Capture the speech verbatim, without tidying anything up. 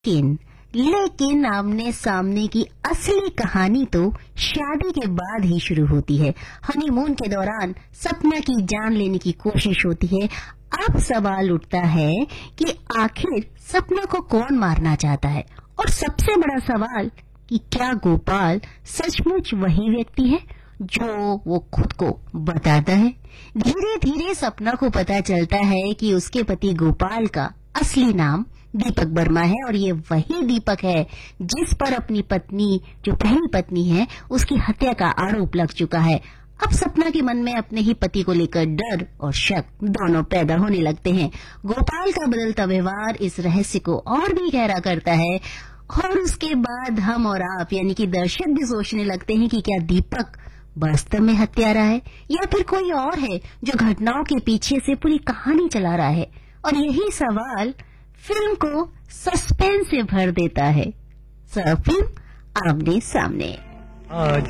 लेकिन लेकिन आमने सामने की असली कहानी तो शादी के बाद ही शुरू होती है। हनीमून के दौरान सपना की जान लेने की कोशिश होती है। अब सवाल उठता है कि आखिर सपना को कौन मारना चाहता है, और सबसे बड़ा सवाल कि क्या गोपाल सचमुच वही व्यक्ति है जो वो खुद को बताता है। धीरे धीरे सपना को पता चलता है कि उसके पति गोपाल का असली नाम दीपक वर्मा है, और ये वही दीपक है जिस पर अपनी पत्नी, जो पहली पत्नी है, उसकी हत्या का आरोप लग चुका है। अब सपना के मन में अपने ही पति को लेकर डर और शक दोनों पैदा होने लगते हैं। गोपाल का बदलता व्यवहार इस रहस्य को और भी गहरा करता है, और उसके बाद हम और आप यानी कि दर्शक भी सोचने लगते हैं कि क्या दीपक वास्तव में हत्यारा है या फिर कोई और है जो घटनाओं के पीछे से पूरी कहानी चला रहा है। और यही सवाल फिल्म को सस्पेंस से भर देता है। सब फिल्म आमने सामने। आज